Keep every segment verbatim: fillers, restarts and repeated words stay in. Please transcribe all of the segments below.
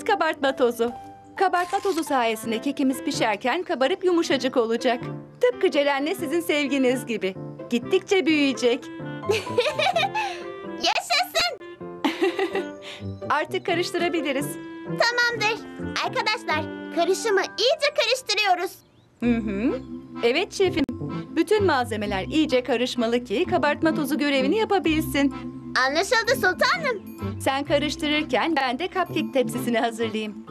kabartma tozu. Kabartma tozu sayesinde kekimiz pişerken kabarıp yumuşacık olacak. Tıpkı Ceren'le sizin sevginiz gibi. Gittikçe büyüyecek. Yaşasın. Artık karıştırabiliriz. Tamamdır. Arkadaşlar, karışımı iyice karıştırıyoruz. Hı hı. Evet şefim. Bütün malzemeler iyice karışmalı ki kabartma tozu görevini yapabilsin. Anlaşıldı sultanım. Sen karıştırırken ben de cupcake tepsisini hazırlayayım.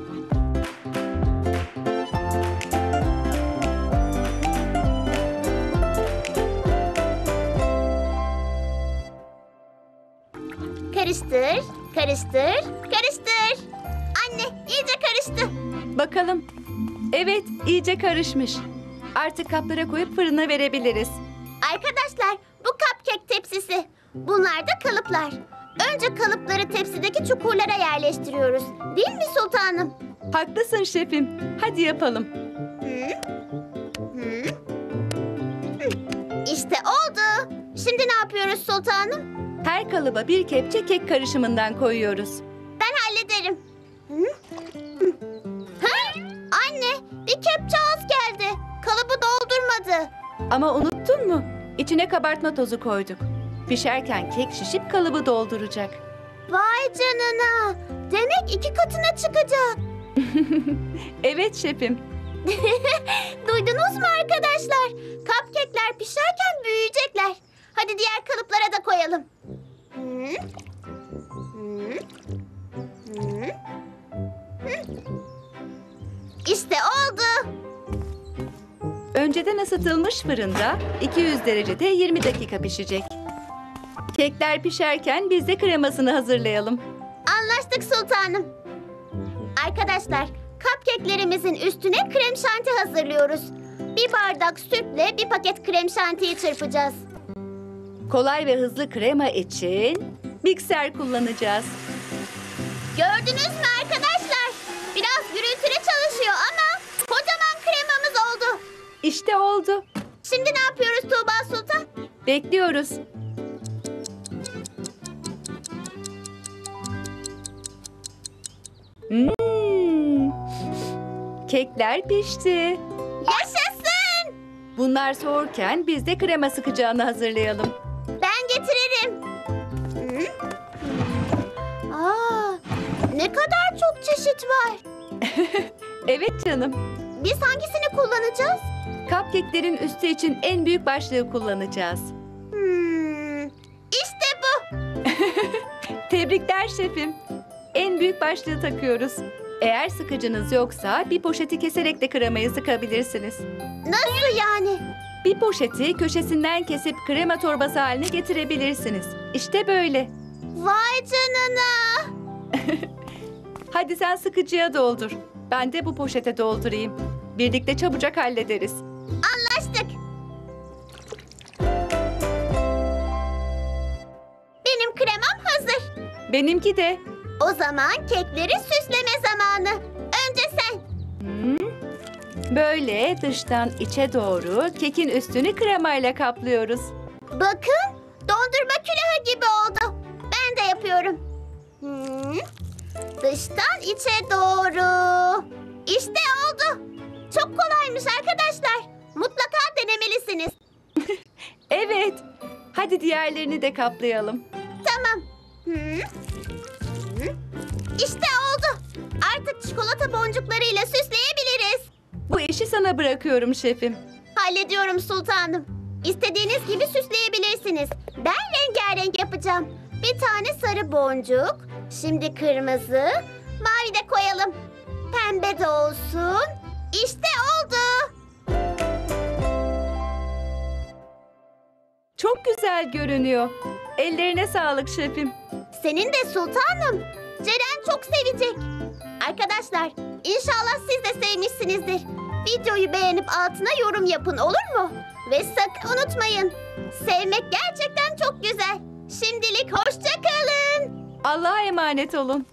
Karıştır, karıştır, karıştır. Anne, iyice karıştı. Bakalım. Evet, iyice karışmış. Artık kaplara koyup fırına verebiliriz. Arkadaşlar, bu cupcake tepsisi. Bunlar da kalıplar. Önce kalıpları tepsideki çukurlara yerleştiriyoruz. Değil mi sultanım? Haklısın şefim. Hadi yapalım. Hı? Hı? Hı. İşte oldu. Şimdi ne yapıyoruz sultanım? Her kalıba bir kepçe kek karışımından koyuyoruz. Ben hallederim. Hı? Hı. Ha? Anne, bir kepçe az geldi. Kalıbı doldurmadı. Ama unuttun mu? İçine kabartma tozu koyduk. Pişerken kek şişip kalıbı dolduracak. Vay canına. Demek iki katına çıkacak. Evet şefim. Duydunuz mu arkadaşlar? Cupcake'ler pişerken büyüyecekler. Hadi diğer kalıplara da koyalım. Hı? Hı? Hı? Hı? İşte oldu. Önceden ısıtılmış fırında iki yüz derecede yirmi dakika pişecek. Kekler pişerken biz de kremasını hazırlayalım. Anlaştık sultanım. Arkadaşlar, cupcake'lerimizin üstüne krem şanti hazırlıyoruz. Bir bardak sütle bir paket krem şantiyi çırpacağız. Kolay ve hızlı krema için mikser kullanacağız. Gördünüz mü arkadaşlar? Biraz gürültülü çalışıyor ama kocaman kremamız oldu. İşte oldu. Şimdi ne yapıyoruz Tuğba Sultan? Bekliyoruz. Hmm. Kekler pişti. Yaşasın! Bunlar soğurken biz de krema sıkacağını hazırlayalım. Ben getiririm. Hı? Aa, ne kadar çok çeşit var. Evet canım. Biz hangisini kullanacağız? Cupcake'lerin üstü için en büyük başlığı kullanacağız. Hmm, işte bu. Tebrikler şefim. En büyük başlığı takıyoruz. Eğer sıkıcınız yoksa bir poşeti keserek de kremayı sıkabilirsiniz. Nasıl yani? Bir poşeti köşesinden kesip krema torbası haline getirebilirsiniz. İşte böyle. Vay canına. Hadi sen sıkıcıya doldur. Ben de bu poşete doldurayım. Birlikte çabucak hallederiz. Anlaştık. Benim kremam hazır. Benimki de. O zaman kekleri süsleme zamanı. Önce sen. Hmm. Böyle dıştan içe doğru kekin üstünü kremayla kaplıyoruz. Bakın, dondurma külahı gibi oldu. Ben de yapıyorum. Hmm. Dıştan içe doğru. İşte oldu. Çok kolaymış arkadaşlar. Mutlaka denemelisiniz. Evet. Hadi diğerlerini de kaplayalım. Tamam. Hmm. Hmm. İşte oldu. Artık çikolata boncuklarıyla süsleyebiliriz. Bu işi sana bırakıyorum şefim. Hallediyorum sultanım. İstediğiniz gibi süsleyebilirsiniz. Ben rengarenk yapacağım. Bir tane sarı boncuk. Şimdi kırmızı. Mavi de koyalım. Pembe de olsun. İşte oldu. Çok güzel görünüyor. Ellerine sağlık şefim. Senin de sultanım. Ceren çok sevecek. Arkadaşlar, inşallah siz de sevmişsinizdir. Videoyu beğenip altına yorum yapın, olur mu? Ve sakın unutmayın. Sevmek gerçekten çok güzel. Şimdilik hoşça kalın. Allah'a emanet olun.